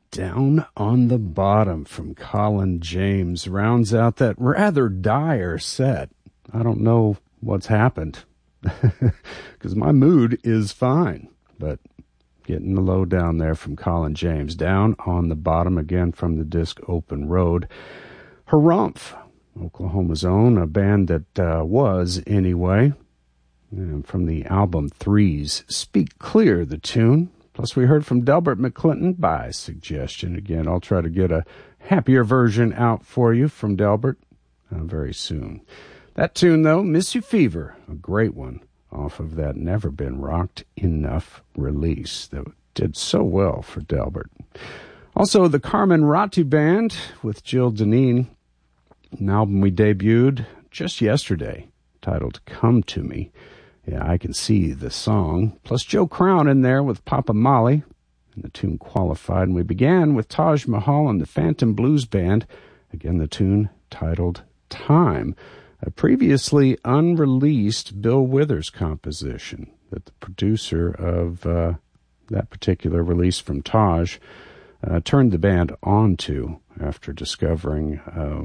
Down on the Bottom from Colin James rounds out that rather dire set. I don't know what's happened, because my mood is fine, but getting the low down there from Colin James. Down on the Bottom again from the disc Open Road. Harumph, Oklahoma's own, a band that was anyway, and from the album Threes, Speak Clear, the tune. Plus, we heard from Delbert McClinton by suggestion. Again, I'll try to get a happier version out for you from Delbert very soon. That tune, though, Miss You Fever, a great one off of that Never Been Rocked Enough release that did so well for Delbert. Also, the Carmen Ratu Band with Jill Deneen, an album we debuted just yesterday titled Come To Me. Yeah, I Can See the Song. Plus Joe Crown in there with Papa Molly, and the tune Qualified. And we began with Taj Mahal and the Phantom Blues Band. Again, the tune titled Time, a previously unreleased Bill Withers composition that the producer of that particular release from Taj turned the band onto after discovering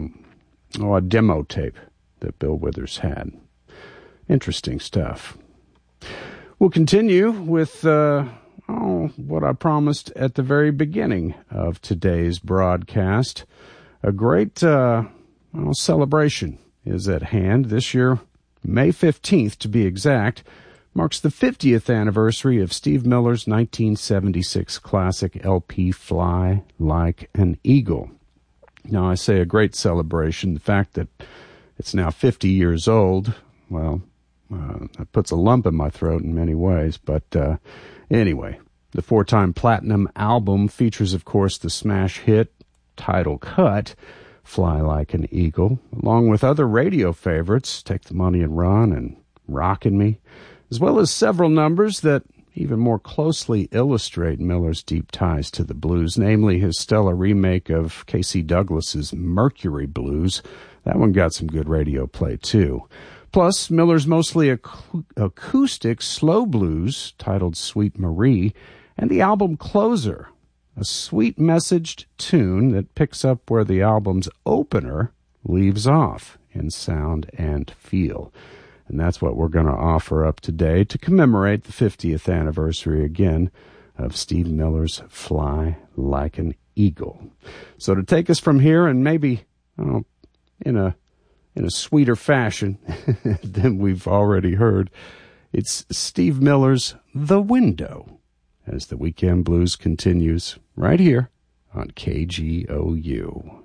a demo tape that Bill Withers had. Interesting stuff. We'll continue with what I promised at the very beginning of today's broadcast. A great celebration is at hand. This year, May 15th to be exact, marks the 50th anniversary of Steve Miller's 1976 classic LP Fly Like an Eagle. Now, I say a great celebration. The fact that it's now 50 years old, well, that puts a lump in my throat in many ways. But anyway, the 4-time platinum album features, of course, the smash hit title cut, Fly Like an Eagle, along with other radio favorites, Take the Money and Run and Rockin' Me, as well as several numbers that even more closely illustrate Miller's deep ties to the blues, namely his stellar remake of K.C. Douglas's Mercury Blues. That one got some good radio play, too. Plus, Miller's mostly acoustic slow blues, titled Sweet Marie, and the album Closer, a sweet-messaged tune that picks up where the album's opener leaves off in sound and feel. And that's what we're going to offer up today to commemorate the 50th anniversary again of Steve Miller's Fly Like an Eagle. So to take us from here, and maybe in a sweeter fashion than we've already heard, it's Steve Miller's The Window, as the Weekend Blues continues right here on KGOU.